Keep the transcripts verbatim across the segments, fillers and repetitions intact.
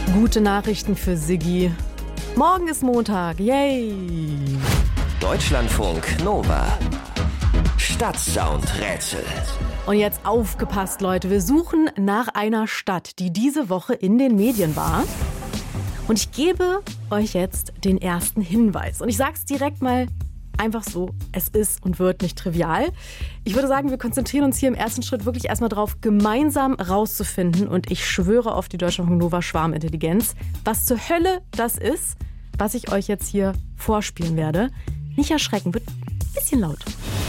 Gute Nachrichten für Siggi. Morgen ist Montag. Yay! Deutschlandfunk Nova. Stadtsound-Rätsel. Und jetzt aufgepasst, Leute. Wir suchen nach einer Stadt, die diese Woche in den Medien war. Und ich gebe euch jetzt den ersten Hinweis. Und ich sag's direkt mal einfach so, es ist und wird nicht trivial. Ich würde sagen, wir konzentrieren uns hier im ersten Schritt wirklich erstmal drauf, gemeinsam rauszufinden. Und ich schwöre auf die Deutschlandfunk Nova Schwarmintelligenz, was zur Hölle das ist, was ich euch jetzt hier vorspielen werde. Nicht erschrecken, wird ein bisschen laut.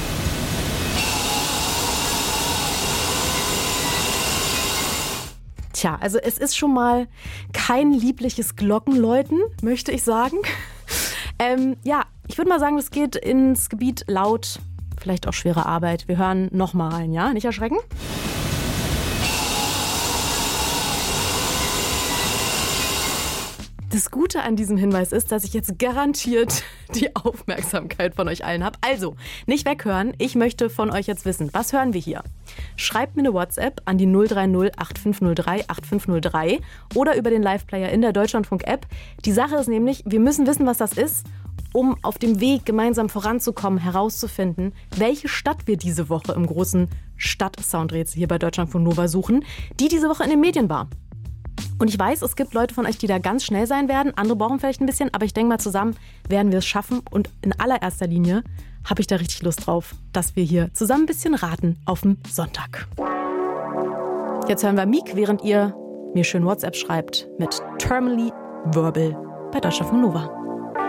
Tja, also es ist schon mal kein liebliches Glockenläuten, möchte ich sagen. ähm, ja, ich würde mal sagen, es geht ins Gebiet laut, vielleicht auch schwere Arbeit. Wir hören nochmal rein, ja? Nicht erschrecken? Das Gute an diesem Hinweis ist, dass ich jetzt garantiert die Aufmerksamkeit von euch allen habe. Also, nicht weghören. Ich möchte von euch jetzt wissen, was hören wir hier? Schreibt mir eine WhatsApp an die null drei null acht fünf null drei acht fünf null drei oder über den Live-Player in der Deutschlandfunk-App. Die Sache ist nämlich, wir müssen wissen, was das ist, um auf dem Weg gemeinsam voranzukommen, herauszufinden, welche Stadt wir diese Woche im großen Stadt-Soundrätsel hier bei Deutschlandfunk Nova suchen, die diese Woche in den Medien war. Und ich weiß, es gibt Leute von euch, die da ganz schnell sein werden. Andere brauchen vielleicht ein bisschen, aber ich denke mal, zusammen werden wir es schaffen. Und in allererster Linie habe ich da richtig Lust drauf, dass wir hier zusammen ein bisschen raten auf dem Sonntag. Jetzt hören wir Meek, während ihr mir schön WhatsApp schreibt mit Terminally Verbal bei Deutschlandfunk Nova.